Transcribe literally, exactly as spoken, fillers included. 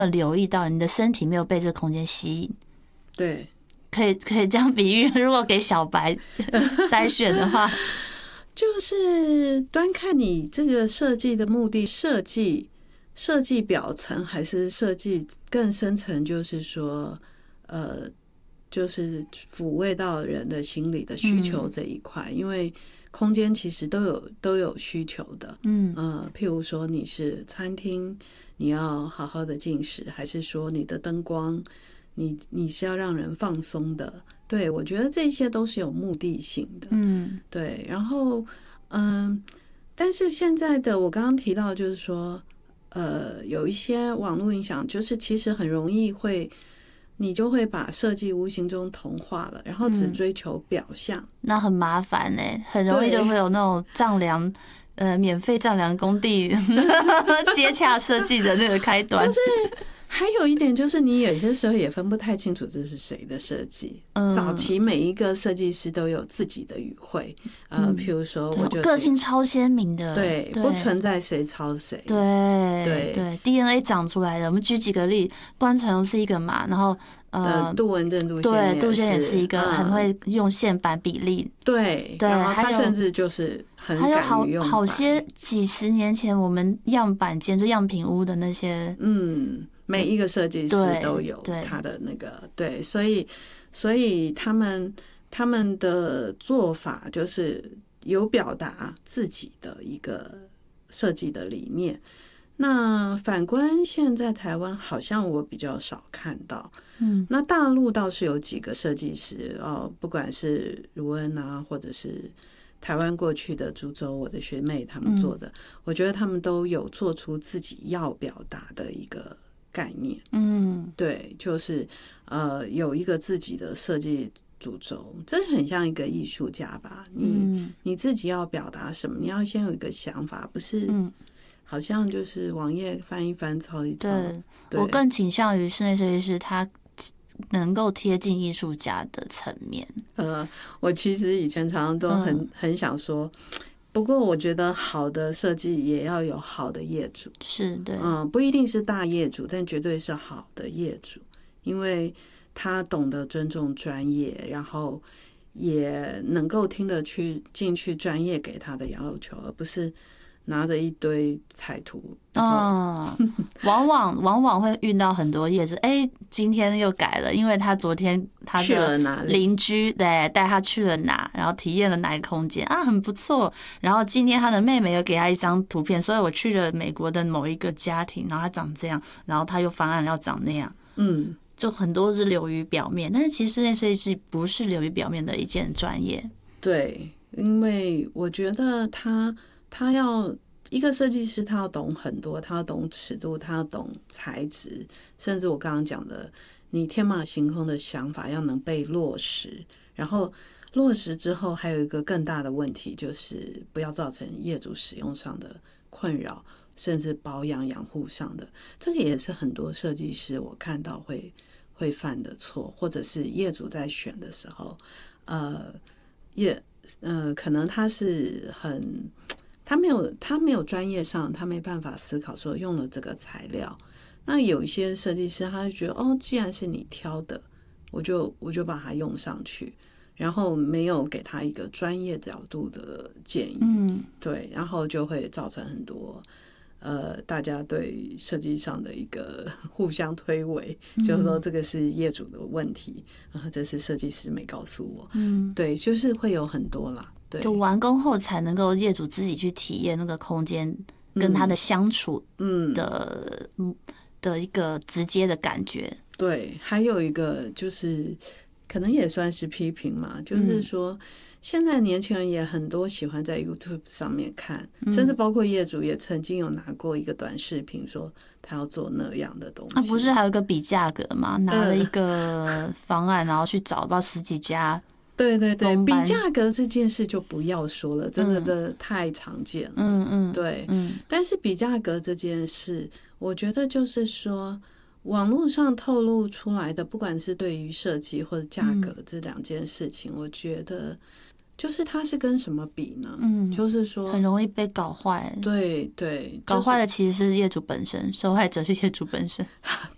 呃留意到你的身体没有被这个空间吸引。 对， 可以可以这样比喻，如果给小白筛选的话， 就是端看你这个设计的目的，设计设计表层还是设计更深层，就是说，呃，就是抚慰到人的心理的需求这一块，嗯、因为空间其实都有都有需求的，嗯呃，譬如说你是餐厅，你要好好的进食，还是说你的灯光，你你是要让人放松的。对，我觉得这些都是有目的性的，嗯，对。然后，嗯，但是现在的我刚刚提到，就是说，呃，有一些网络影响，就是其实很容易会，你就会把设计无形中同化了，然后只追求表象，嗯、 那很麻烦哎、欸，很容易就会有那种丈量，呃，免费丈量工地接洽设计的那个开端， 就是。还有一点就是，你有些时候也分不太清楚这是谁的设计。嗯，早期每一个设计师都有自己的语汇，呃，譬如说我就是、 个性超鲜明的， 对，不存在谁抄谁， 对对对 ，D N A 长出来的。我们举几个例，关传荣是一个嘛，然后呃， 杜文正、杜对，杜宪也是一个很会用线板比例， 对对，然后他甚至就是很敢于用还有好好些几十年前我们样板间就样品屋的那些， 嗯。每一个设计师都有他的那个 对, 对，所以所以他们他们的做法就是有表达自己的一个设计的理念。那反观现在台湾，好像我比较少看到。嗯，那大陆倒是有几个设计师哦，不管是如恩啊，或者是台湾过去的株洲，我的学妹他们做的，嗯、我觉得他们都有做出自己要表达的一个概念，嗯，对，就是呃，有一个自己的设计主轴，这很像一个艺术家吧？你、嗯、你自己要表达什么？你要先有一个想法，不是？嗯，好像就是网页翻一翻，抄一抄。 对，对我更倾向于室内设计师，他能够贴近艺术家的层面。 呃，我其实以前常常都很、嗯、很想说。不过我觉得好的设计也要有好的业主， 是对， 嗯，不一定是大业主，但绝对是好的业主，因为他懂得尊重专业，然后也能够听得去进去专业给他的要求，而不是拿着一堆彩图。 嗯，往往往往会遇到很多业主，哎、欸，今天又改了，因为他昨天他的邻居对带他去了哪，然后体验了哪个空间啊，很不错。然后今天他的妹妹又给他一张图片，所以我去了美国的某一个家庭，然后他长这样，然后他又方案要长那样，嗯，就很多是流于表面，但是其实室内设计师不是流于表面的一件专业。 对，因为我觉得他他要。一个设计师他要懂很多，他要懂尺度，他要懂材质，甚至我刚刚讲的你天马行空的想法要能被落实，然后落实之后还有一个更大的问题，就是不要造成业主使用上的困扰，甚至保养养护上的，这个也是很多设计师我看到会会犯的错，或者是业主在选的时候呃业呃可能他是很他没有，他没有专业上，他没办法思考说用了这个材料。那有一些设计师，他就觉得哦，既然是你挑的，我就我就把它用上去，然后没有给他一个专业角度的建议，嗯，对，然后就会造成很多呃大家对设计上的一个互相推诿，嗯、就是说这个是业主的问题，然后这是设计师没告诉我，嗯，对，就是会有很多啦。 就完工后才能够业主自己去体验那个空间跟他的相处的、嗯、的一个直接的感觉。 对，还有一个就是可能也算是批评嘛，就是说现在年轻人也很多喜欢在 YouTube 上面看，嗯、甚至包括业主也曾经有拿过一个短视频说他要做那样的东西。 啊，不是还有一个比价格吗？拿了一个方案，然后去找到十几家。 对对对，比价格这件事就不要说了，真的的太常见了。嗯嗯，对，嗯。但是比价格这件事，我觉得就是说，网络上透露出来的，不管是对于设计或者价格这两件事情，嗯、我觉得就是它是跟什么比呢？嗯，就是说很容易被搞坏。 对对， 搞坏的其实是业主本身，受害者是业主本身。